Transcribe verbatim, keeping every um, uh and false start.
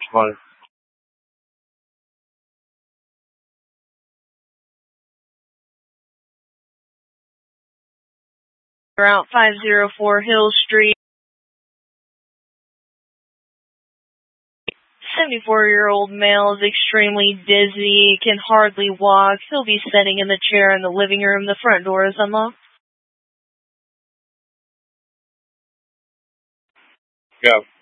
Fine. Route five oh four Hill Street. seventy-four-year-old male is extremely dizzy, can hardly walk. He'll be sitting in the chair in the living room. The front door is unlocked. Go.